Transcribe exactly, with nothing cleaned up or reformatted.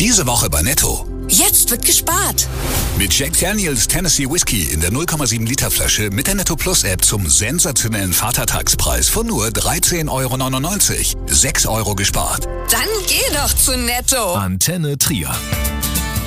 Diese Woche bei Netto. Jetzt wird gespart. Mit Jack Daniels Tennessee Whiskey in der null Komma sieben Liter Flasche mit der Netto Plus App zum sensationellen Vatertagspreis von nur dreizehn Euro neunundneunzig. sechs Euro gespart. Dann geh doch zu Netto. Antenne Trier.